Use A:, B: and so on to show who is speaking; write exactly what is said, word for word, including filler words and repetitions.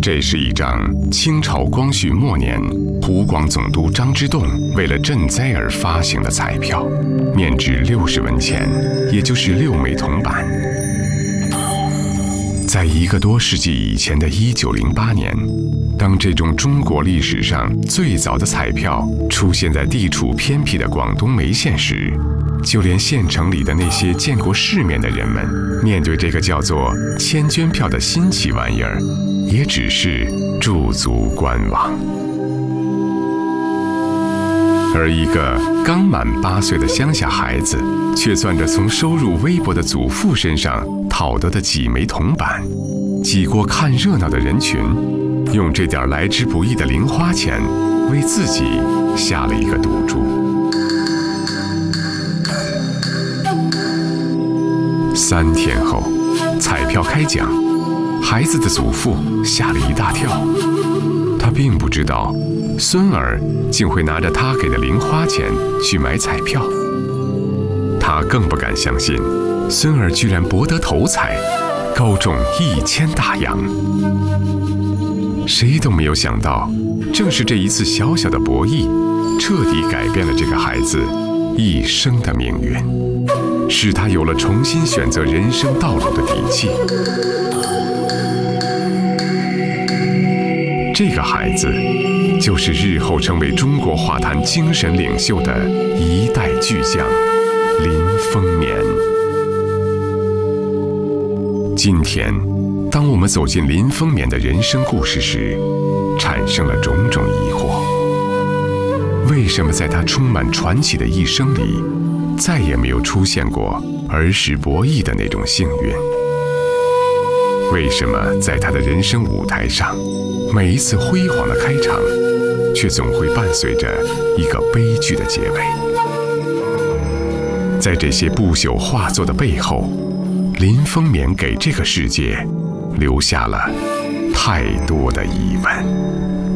A: 这是一张清朝光绪末年湖广总督张之洞为了赈灾而发行的彩票，面值六十文钱，也就是六枚铜板。在一个多世纪以前的一九零八年，当这种中国历史上最早的彩票出现在地处偏僻的广东梅县时，就连县城里的那些见过世面的人们，面对这个叫做千捐票的新奇玩意儿，也只是驻足观望。而一个刚满八岁的乡下孩子，却攥着从收入微薄的祖父身上讨得的几枚铜板，挤过看热闹的人群，用这点来之不易的零花钱，为自己下了一个赌注。三天后，彩票开奖，孩子的祖父吓了一大跳。他并不知道，孙儿竟会拿着他给的零花钱去买彩票。他更不敢相信，孙儿居然博得头彩，高中一千大洋。谁都没有想到，正是这一次小小的博弈，彻底改变了这个孩子一生的命运，使他有了重新选择人生道路的底气。这个孩子，就是日后成为中国画坛精神领袖的一代巨匠林风眠。今天，当我们走进林风眠的人生故事时，产生了种种疑惑：为什么在他充满传奇的一生里，再也没有出现过儿时博弈的那种幸运？为什么在他的人生舞台上，每一次辉煌的开场，却总会伴随着一个悲剧的结尾？在这些不朽画作的背后，林风眠给这个世界留下了太多的疑问。